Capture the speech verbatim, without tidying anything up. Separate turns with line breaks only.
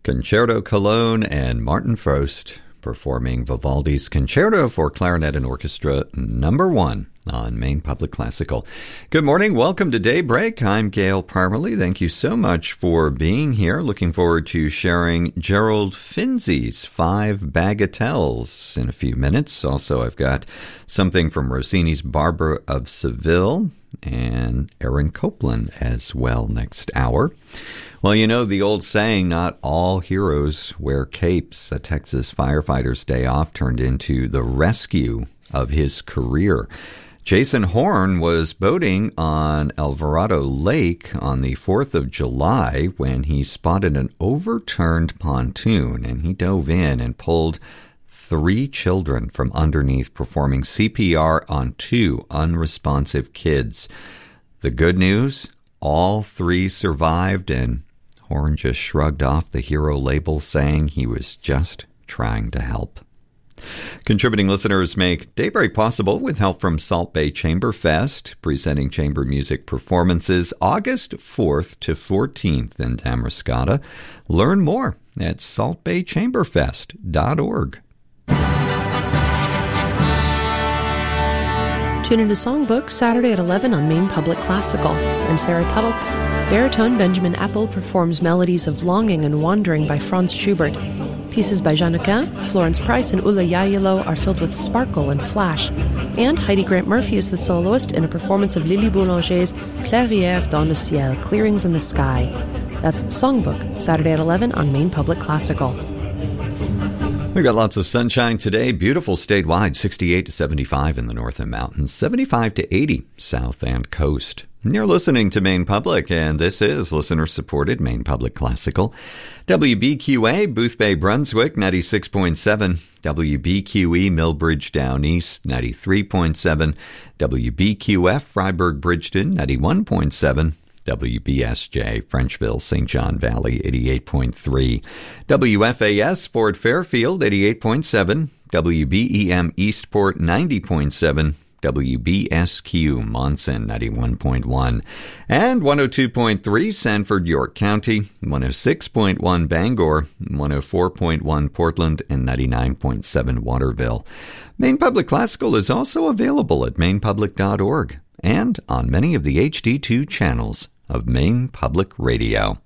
Concerto Cologne and Martin Frost performing Vivaldi's Concerto for Clarinet and Orchestra number one on Maine Public Classical. Good morning. Welcome to Daybreak. I'm Gail Parmalee. Thank you so much for being here. Looking forward to sharing Gerald Finzi's Five Bagatelles in a few minutes. Also, I've got something from Rossini's Barbara of Seville and Aaron Copland as well next hour. Well, you know the old saying, not all heroes wear capes. A Texas firefighter's day off turned into the rescue of his career. Jason Horn was boating on Alvarado Lake on the fourth of July when he spotted an overturned pontoon, and he dove in and pulled three children from underneath, performing C P R on two unresponsive kids. The good news, all three survived, and Horn just shrugged off the hero label, saying he was just trying to help. Contributing listeners make Daybreak possible with help from Salt Bay Chamber Fest, presenting chamber music performances August fourth to fourteenth in Damariscotta. Learn more at salt bay chamber fest dot org.
Tune into Songbook Saturday at eleven on Maine Public Classical. I'm Sarah Tuttle. Baritone Benjamin Apple performs melodies of longing and wandering by Franz Schubert. Pieces by Jeannequin, Florence Price, and Ulla Yayilo are filled with sparkle and flash. And Heidi Grant Murphy is the soloist in a performance of Lily Boulanger's Clairières dans le ciel, Clearings in the Sky. That's Songbook, Saturday at eleven on Maine Public Classical.
We've got lots of sunshine today. Beautiful statewide, sixty-eight to seventy-five in the north and mountains, seventy-five to eighty south and coast. You're listening to Maine Public, and this is listener-supported Maine Public Classical. W B Q A, Boothbay, Brunswick, ninety-six point seven. W B Q E, Millbridge, Down East, ninety-three point seven. W B Q F, Freiburg, Bridgeton, ninety-one point seven. W B S J, Frenchville, Saint John Valley, eighty-eight point three. W F A S, Fort Fairfield, eighty-eight point seven. W B E M, Eastport, ninety point seven. W B S Q, Monson, ninety-one point one. And one oh two point three, Sanford, York County, one oh six point one, Bangor, one oh four point one, Portland, and ninety-nine point seven, Waterville. Maine Public Classical is also available at maine public dot org and on many of the H D two channels of Maine Public Radio.